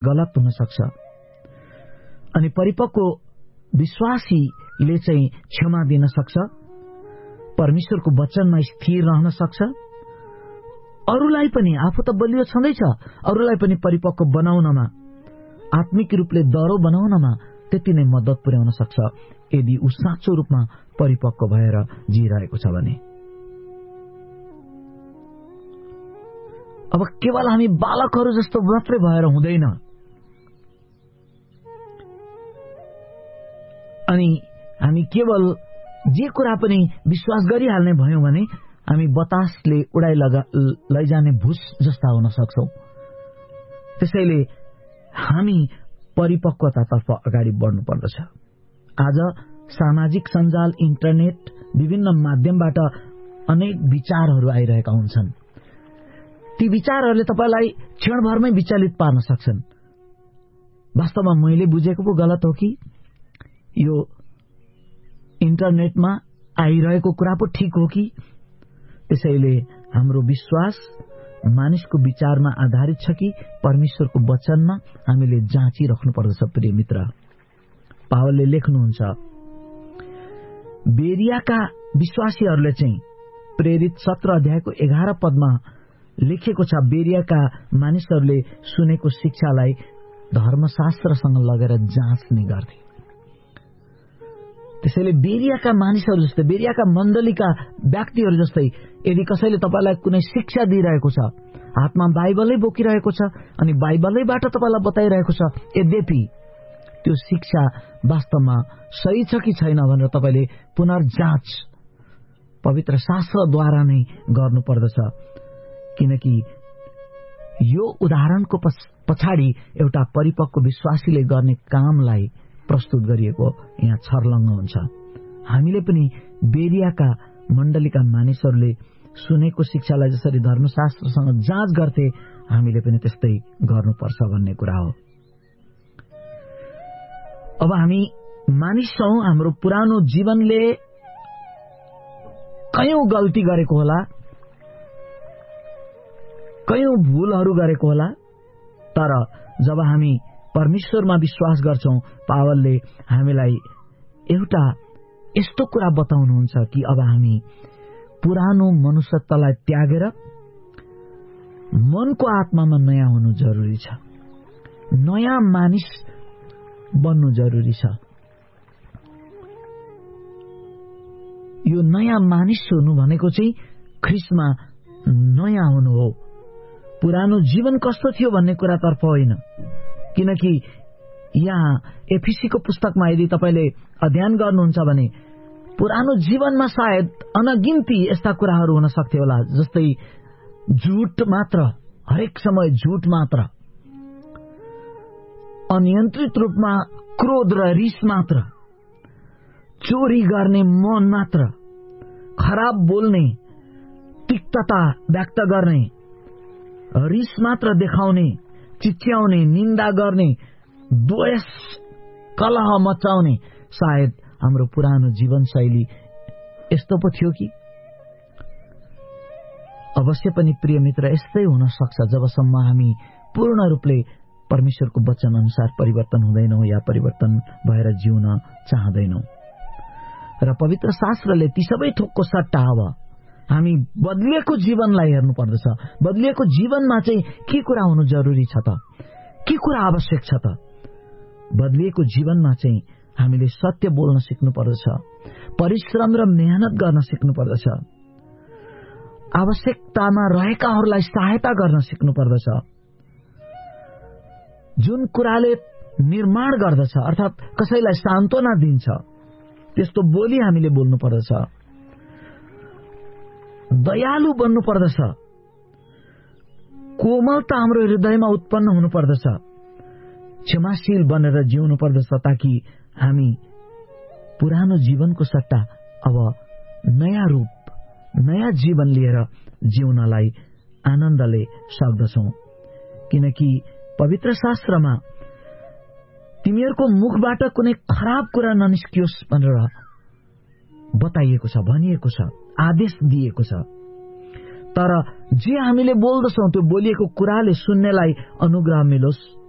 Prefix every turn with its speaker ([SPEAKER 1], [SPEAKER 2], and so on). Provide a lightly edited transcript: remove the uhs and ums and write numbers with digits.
[SPEAKER 1] गलत हुन सक्छ। अनि परिपक्व विश्वासीले चाहिँ क्षमा दिन सक्छ, परमेश्वरको वचनमा स्थिर रहन सक्छ, अरूलाई पनि, आफू त बलियो छँदैछ, अरूलाई पनि परिपक्व बनाउनमा, आत्मिक रूपले दह्रो बनाउनमा त्यति नै मद्दत पुर्याउन सक्छ यदि ऊ साँचो रूपमा परिपक्व भएर जिइरहेको छ भने। अब केवल हामी बालकहरू जस्तो मात्रै भएर हुँदैन। अनि हामी केवल जे कुरा पनि विश्वास गरिहाल्ने भयौं भने हामी बतासले उडाइ लैजाने भुस जस्ता हुन सक्छौं। त्यसैले हामी परिपक्वतातर्फ अगाडि बढ्नु पर्दछ। आज सामाजिक सञ्जाल, इन्टरनेट, विभिन्न माध्यमबाट अनेक विचारहरू आइरहेका हुन्छन्। ती विचारहरूले तपाईलाई क्षणभरमै विचलित पार्न सक्छन्। वास्तवमा मैले बुझेको पो गलत हो कि यो इन्टरनेटमा आइरहेको कुरा पो ठिक हो कि? त्यसैले हाम्रो विश्वास मानिसको विचारमा आधारित छ कि परमेश्वरको वचनमा हामीले जाँचिराख्नु पर्दछ। प्रिय मित्र, पावलले लेख्नुहुन्छ, बेरियाका विश्वासीहरूले चाहिँ प्रेरित 17 अध्यायको 11 पदमा लेखेको छ, बेरियाका मानिसहरूले सुनेको शिक्षालाई धर्मशास्त्रसँग लगेर जाँच्ने गर्थे। त्यसैले बेरियाका मानिसहरू जस्तै, बेरियाका मण्डलीका व्यक्तिहरू जस्तै यदि कसैले तपाईलाई कुनै शिक्षा दिइरहेको छ, हातमा बाइबलै बोकिरहेको छ अनि बाइबलैबाट तपाईलाई बताइरहेको छ, यद्यपि त्यो शिक्षा वास्तवमा सही छ कि छैन भनेर तपाईले पुनर्जाँच पवित्र शास्त्रद्वारा नै गर्नुपर्दछ। किनकि यो उदाहरणको पछाडि एउटा परिपक्व विश्वासीले गर्ने कामलाई प्रस्तुत गरिएको यहाँ छर्लङ्ग हुन्छ। हामीले पनि बेरियाका मण्डलीका मानिसहरूले सुनेको शिक्षालाई जसरी धर्मशास्त्रसँग जाँच गर्थे, हामीले पनि त्यस्तै गर्नुपर्छ भन्ने कुरा हो। अब हामी मानिस छौं, हाम्रो पुरानो जीवनले कयौं गल्ती गरेको होला, कयौं भूलहरू गरेको होला, तर जब हामी परमेश्वरमा विश्वास गर्छौं, पावलले हामीलाई एउटा यस्तो कुरा बताउनुहुन्छ कि अब हामी पुरानो मनुष्यत्वलाई त्यागेर मनको आत्मामा नयाँ हुनु जरुरी छ, नयाँ मानिस बन्नु जरुरी छ। यो नयाँ मानिस हुनु भनेको चाहिँ ख्रीष्टमा नयाँ हुनु हो। पुरानो जीवन कस्तो थियो भन्ने कुरातर्फ होइन। किनकि यहाँ एफिसीको पुस्तकमा यदि तपाईले अध्ययन गर्नुहुन्छ भने पुरानो जीवनमा सायद अनगिन्ती यस्ता कुराहरू हुन सक्थे होला, जस्तै झुट मात्र, हरेक समय झुट मात्र, अनियन्त्रित रूपमा क्रोध र रिस मात्र, चोरी गर्ने मन मात्र, खराब बोल्ने, तिक्तता व्यक्त गर्ने, रिस मात्र देखाउने, चिच्याउने, निन्दा गर्ने, द्वेष, कलह मचाउने। सायद हाम्रो पुरानो जीवनशैली यस्तो पो थियो कि? अवश्य पनि प्रिय मित्र, यस्तै हुन सक्छ जबसम्म हामी पूर्ण रूपले परमेश्वरको वचन अनुसार परिवर्तन हुँदैनौं या परिवर्तन भएर जिउन चाहदैनौं। र पवित्र शास्त्रले ती सबै थोकको सट्टा अब हामी बदलिएको जीवनलाई हेर्नु पर्दछ। बदलिएको जीवनमा चाहिँ के कुरा हुनु जरुरी छ त? के कुरा आवश्यक छ त? बदलिएको जीवनमा चाहिँ हामीले सत्य बोल्न सिक्नु पर्दछ, परिश्रम र मेहनत गर्न सिक्नु पर्दछ, आवश्यकतामा रहेकाहरूलाई सहायता गर्न सिक्नु पर्दछ, जुन कुराले निर्माण गर्दछ अर्थात कसैलाई सान्त्वना दिन्छ त्यस्तो बोली हामीले बोल्नु पर्दछ, दयालु बन्नु पर्दछ, कोमलता हाम्रो हृदयमा उत्पन्न हुनु पर्दछ, क्षमाशील बनेर जिउनु पर्दछ, ताकि हामी पुरानो जीवनको सट्टा अब नयाँ रूप, नयाँ जीवन लिएर जिउनलाई आनन्दले सक्दछौं। किनकि पवित्र शास्त्रमा तिमीहरूको मुखबाट कुनै खराब कुरा ननिस्कियोस् भनेर बताइएको छ, भनिएको छ, आदेश दिएको छ। तर जे हामीले बोल्दछौं त्यो बोलिएको कुराले सुन्नेलाई अनुग्रह मिलोस्